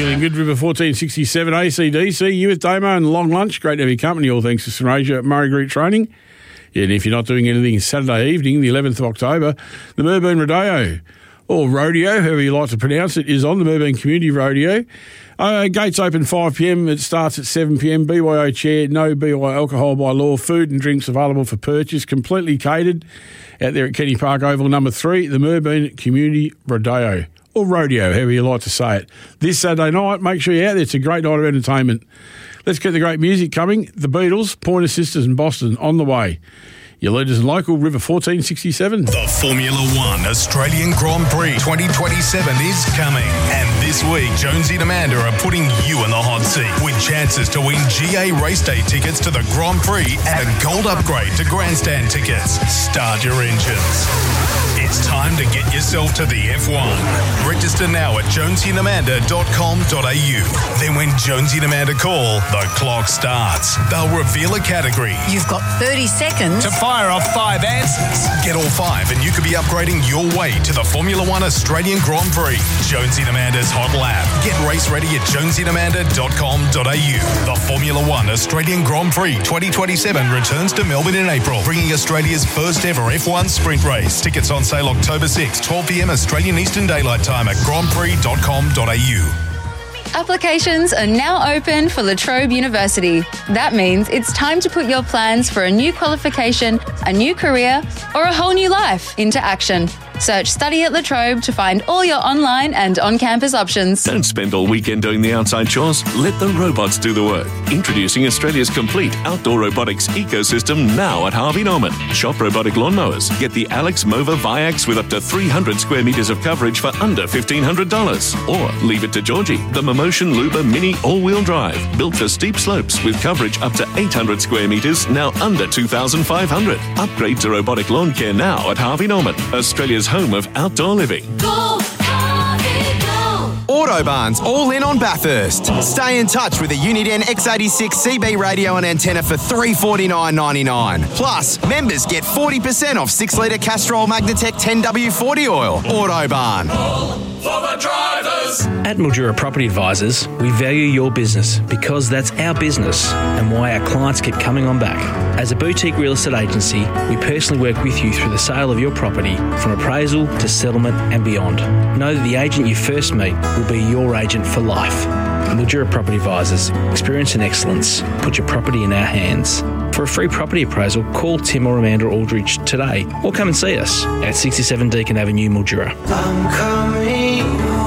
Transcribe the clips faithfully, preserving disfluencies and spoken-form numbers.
Feeling good, River fourteen sixty-seven A C D C. You with Damo and Long Lunch. Great to have your company, all thanks to Sunraysia at Murray Group Training. Yeah, and if you're not doing anything Saturday evening, the eleventh of October, the Merburn Rodeo, or Rodeo, however you like to pronounce it, is on the Merburn Community Rodeo. Uh, gates open five p.m. It starts at seven p.m. B Y O chair, no B Y O alcohol by law. Food and drinks available for purchase, completely catered out there at Kenny Park Oval number three, the Merburn Community Rodeo. Or rodeo, however you like to say it. This Saturday night, make sure you're out there. It's a great night of entertainment. Let's get the great music coming. The Beatles, Pointer Sisters and Boston on the way. Your leaders and local, River fourteen sixty-seven. The Formula One Australian Grand Prix twenty twenty-seven is coming. And this week, Jonesy and Amanda are putting you in the hot seat with chances to win G A race day tickets to the Grand Prix and a gold upgrade to grandstand tickets. Start your engines. It's time to get yourself to the F one. Register now at jonesy and amanda dot com dot a u. Then when Jonesy and Amanda call, the clock starts. They'll reveal a category. You've got thirty seconds to fire off five answers. Get all five and you could be upgrading your way to the Formula One Australian Grand Prix. Jonesy and Amanda's Hot Lap. Get race ready at jonesy and amanda dot com dot a u. The Formula One Australian Grand Prix twenty twenty-seven returns to Melbourne in April, bringing Australia's first ever F one sprint race. Tickets on sale October sixth, twelve p.m. Australian Eastern Daylight Time at grand prix dot com dot a u. Applications are now open for La Trobe University. That means it's time to put your plans for a new qualification, a new career, or a whole new life into action. Search Study at La Trobe to find all your online and on-campus options. Don't spend all weekend doing the outside chores. Let the robots do the work. Introducing Australia's complete outdoor robotics ecosystem now at Harvey Norman. Shop robotic lawnmowers. Get the Alex Mova Viax with up to three hundred square metres of coverage for under fifteen hundred dollars. Or leave it to Georgie, the Momotion Luba Mini all-wheel drive. Built for steep slopes with coverage up to eight hundred square metres, now under two thousand five hundred. Upgrade to robotic lawn care now at Harvey Norman, Australia's home of outdoor living. Go, Harvey, go! Autobarn's all in on Bathurst. Stay in touch with a Uniden X eighty-six C B radio and antenna for three hundred forty-nine dollars ninety-nine. Plus, members get forty percent off six litre Castrol Magnatec ten W forty oil. Autobarn. All for the drivers. At Mildura Property Advisors, we value your business because that's our business and why our clients keep coming on back. As a boutique real estate agency, we personally work with you through the sale of your property, from appraisal to settlement and beyond. Know that the agent you first meet will be your agent for life. Mildura Property Advisors, experience and excellence. Put your property in our hands. For a free property appraisal, call Tim or Amanda Aldridge today or come and see us at sixty-seven Deakin Avenue, Mildura. I'm coming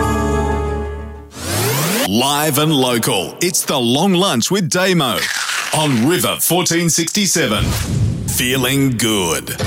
home. Live and local. It's the Long Lunch with Damo on River fourteen sixty-seven. Feeling good.